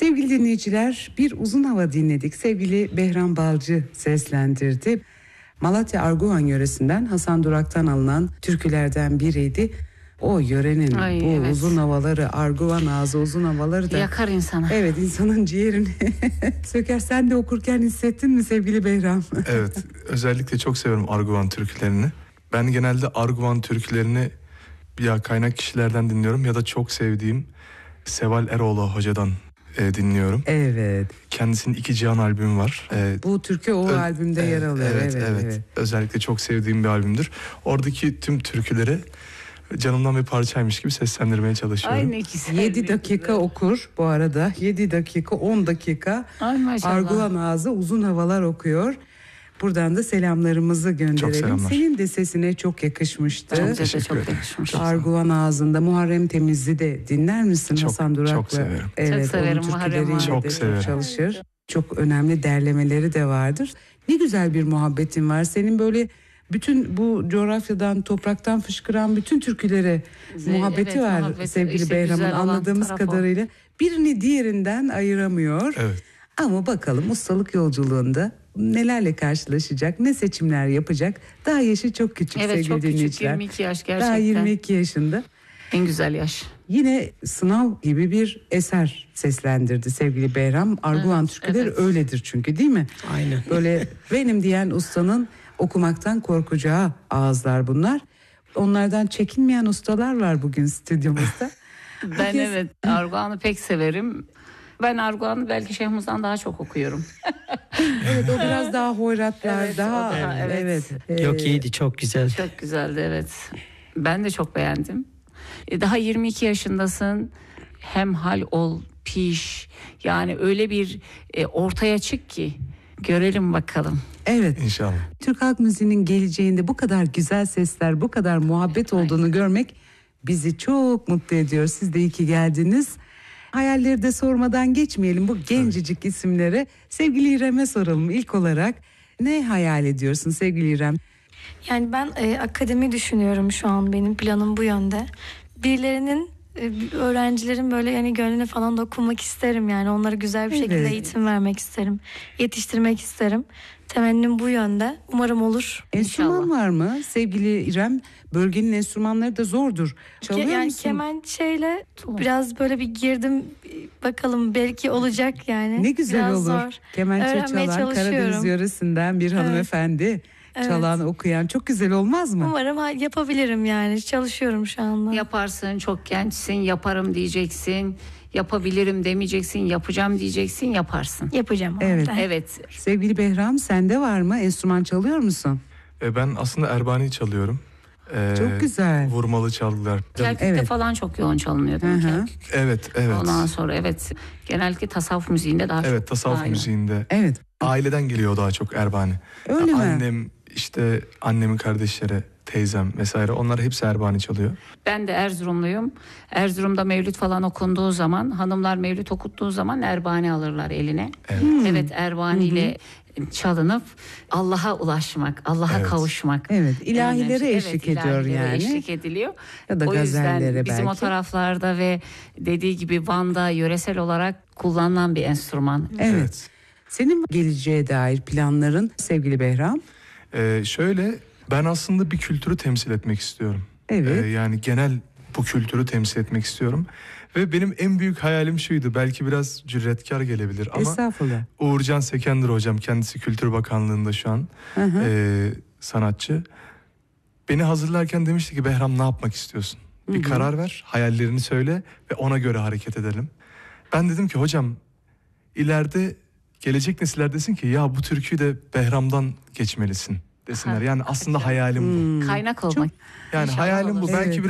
Sevgili dinleyiciler, bir uzun hava dinledik. Sevgili Behram Balcı seslendirdi. Malatya Arguvan yöresinden Hasan Durak'tan alınan türkülerden biriydi. O yörenin evet, uzun havaları, Arguvan ağzı uzun havaları da yakar insanı. Evet, insanın ciğerini söker. Sen de okurken hissettin mi sevgili Behram? Evet, özellikle çok severim Arguvan türkülerini. Ben genelde Arguvan türkülerini ya kaynak kişilerden dinliyorum ya da çok sevdiğim Seval Eroğlu hocadan dinliyorum. Evet. Kendisinin İki Cihan albümü var. Bu türkü o albümde yer alıyor. Evet. Özellikle çok sevdiğim bir albümdür. Oradaki tüm türküleri canımdan bir parçaymış gibi seslendirmeye çalışıyorum. Ay ne güzel. 7 dakika okur bu arada. 7 dakika 10 dakika Arguvan ağzı uzun havalar okuyor. Buradan da selamlarımızı gönderelim. Senin de sesine çok yakışmıştı. Çok yakışmış. Arguvan ağzında Muharrem Temiz'i de dinler misin Hasan Durak'la? Çok severim. Evet, çok severim Muharrem'i. Çok severim. Çalışır. Çok önemli derlemeleri de vardır. Ne güzel bir muhabbetin var. Senin böyle bütün bu coğrafyadan, topraktan fışkıran bütün türkülere muhabbeti var sevgili Behram'ın, anladığımız kadarıyla. Birini diğerinden ayıramıyor. Evet. Ama bakalım ustalık yolculuğunda nelerle karşılaşacak, ne seçimler yapacak. Daha yaşı çok küçük sevgili çok dinleyiciler. küçük, 22 yaş gerçekten. Daha 22 yaşında. En güzel yaş. Yine sınav gibi bir eser seslendirdi sevgili Behram. Arguvan türküleri öyledir çünkü, değil mi? Aynen. Böyle benim diyen ustanın okumaktan korkacağı ağızlar bunlar. Onlardan çekinmeyen ustalar var bugün stüdyomuzda. Ben Arguvan'ı pek severim. Ben Arguvan'ı belki Şeyh'imizden daha çok okuyorum. Evet, o biraz daha hoyratlar, Yok, iyiydi, çok güzel. Çok güzeldi, evet. Ben de çok beğendim. Daha 22 yaşındasın. Hemhal ol, piş. Yani öyle bir ortaya çık ki görelim bakalım. Evet. İnşallah. Türk halk müziğinin geleceğinde bu kadar güzel sesler, bu kadar muhabbet olduğunu görmek bizi çok mutlu ediyor. Siz de iyi ki geldiniz. Hayalleri de sormadan geçmeyelim bu gencecik isimlere. Sevgili İrem'e soralım ilk olarak. Ne hayal ediyorsun sevgili İrem? Yani ben akademi düşünüyorum şu an, benim planım bu yönde. Birilerinin, öğrencilerin böyle yani gönlüne falan dokunmak isterim yani. Onlara güzel bir şekilde eğitim vermek isterim. Yetiştirmek isterim. Temennim bu yönde. Umarım olur. Enstrüman var mı sevgili İrem? Bölgenin enstrümanları da zordur. Çalıyor yani musun? Kemençeyle biraz böyle bir girdim. Bakalım belki olacak yani. Ne güzel biraz olur. Zor. Kemençe çalan Karadeniz yöresinden bir hanımefendi. Çalan, okuyan çok güzel olmaz mı? Umarım yapabilirim yani. Çalışıyorum şu anda. Yaparsın, çok gençsin, yaparım diyeceksin. Yapabilirim demeyeceksin, yapacağım diyeceksin, yaparsın. Yapacağım. Evet. Sevgili Behram, sende var mı? Enstrüman çalıyor musun? Ben aslında erbani çalıyorum. Çok güzel. Vurmalı çalgılar. Kerkük'te falan çok yoğun çalınıyor değil mi Kerkük? Evet. Ondan sonra genellikle tasavvuf müziğinde daha çok. Evet, tasavvuf müziğinde. Evet. Aileden geliyor daha çok erbani. Öyle mi? Annem, işte annemin kardeşleri, teyzem vesaire, onlar hepsi erbani çalıyor. Ben de Erzurumluyum. Erzurum'da mevlüt falan okunduğu zaman, hanımlar mevlüt okuttuğu zaman erbani alırlar eline. Evet, erbani ile çalınıp Allah'a ulaşmak, Allah'a kavuşmak. Evet, ilahilere eşlik ediyor yani. Eşlik ediliyor. Ya da o yüzden gazellere bizim belki. o taraflarda ve dediği gibi Van'da yöresel olarak kullanılan bir enstrüman. Evet. Senin geleceğe dair planların sevgili Behram? Şöyle, ben aslında bir kültürü temsil etmek istiyorum. Evet. Yani genel bu kültürü temsil etmek istiyorum. Ve benim en büyük hayalim şuydu. Belki biraz cüretkar gelebilir ama Estağfurullah. Uğurcan Sekender hocam, kendisi Kültür Bakanlığı'nda şu an sanatçı. Beni hazırlarken demişti ki Behram, ne yapmak istiyorsun? Bir karar ver, hayallerini söyle ve ona göre hareket edelim. Ben dedim ki hocam, ileride gelecek nesiller desin ki ya bu türküyü de Behram'dan geçmelisin desinler. Yani aslında hayalim bu. Kaynak olmak. Yani İnşallah hayalim bu. olur. Belki